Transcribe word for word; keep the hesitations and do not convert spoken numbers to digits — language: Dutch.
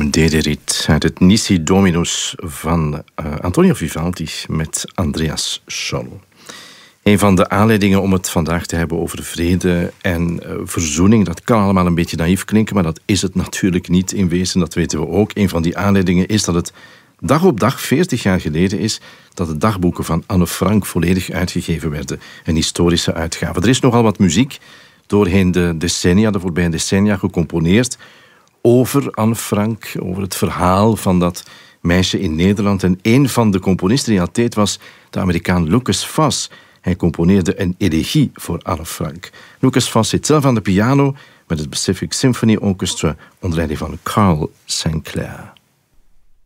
Dederit uit het Nisi Dominus van uh, Antonio Vivaldi met Andreas Scholl. Een van de aanleidingen om het vandaag te hebben over vrede en uh, verzoening, dat kan allemaal een beetje naïef klinken, maar dat is het natuurlijk niet in wezen, dat weten we ook. Een van die aanleidingen is dat het dag op dag, veertig jaar geleden is, dat de dagboeken van Anne Frank volledig uitgegeven werden. Een historische uitgave. Er is nogal wat muziek doorheen de decennia, de voorbije decennia, gecomponeerd over Anne Frank, over het verhaal van dat meisje in Nederland. En een van de componisten die dat deed was de Amerikaan Lucas Foss. Hij componeerde een elegie voor Anne Frank. Lucas Foss zit zelf aan de piano met het Pacific Symphony Orchestra onder leiding van Carl Saint Clair.